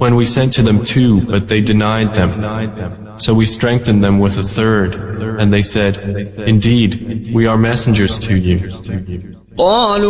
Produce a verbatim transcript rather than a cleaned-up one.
when we sent to them two, but they denied them. So we strengthened them with a third, and they said, "Indeed, we are messengers to you."